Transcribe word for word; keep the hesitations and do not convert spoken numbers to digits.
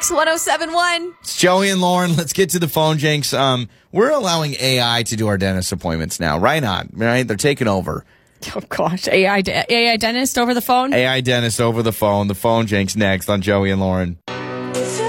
X one oh seven one. It's Joey and Lauren. Let's get to the phone, Jinx. Um, we're allowing A I to do our dentist appointments now. Right on, right? They're taking over. Oh, gosh. A I, de- A I dentist over the phone? A I dentist over the phone. The phone, Jinx, next on Joey and Lauren.